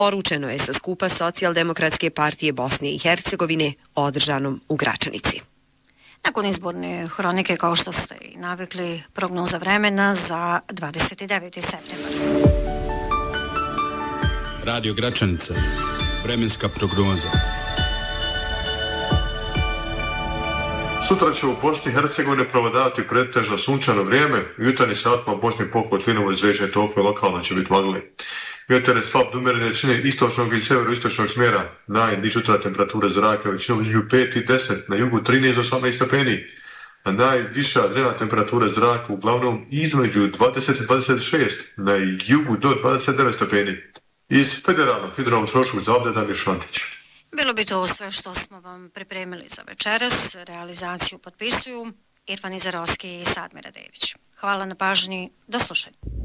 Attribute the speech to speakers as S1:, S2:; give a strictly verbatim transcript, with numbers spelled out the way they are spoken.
S1: Poručeno je sa skupa Socijaldemokratske partije Bosne i Hercegovine održanom u Gračanici.
S2: Nakon izborne hronike, kao što ste i navikli, prognoza vremena za dvadeset deveti septembar.
S3: Radio Gračanica. Vremenska prognoza.
S4: Sutra će u Bosni i Hercegovini prevladavati pretežno sunčano vrijeme. U jutarnjim satima u Bosni Pokotlinovo izređene tokove lokalno će biti magli. Vjetar je slab do umjerene jačine istočnog i severoistočnog smjera. Najniža jutarnja temperatura zraka većinom između pet i deset, na jugu trinaest do osamnaest stepeni. A najviša dnevna temperatura zraka uglavnom između dvadeset i dvadeset šest, na jugu do dvadeset devet stepeni. Iz Federalnog hidrometeorološkog zavoda Damir Šantić.
S2: Bilo bi to sve što smo vam pripremili za večeras. Realizaciju potpisuju Irfan Izarovski i Sadmir Adević. Hvala na pažnji, do slušanja.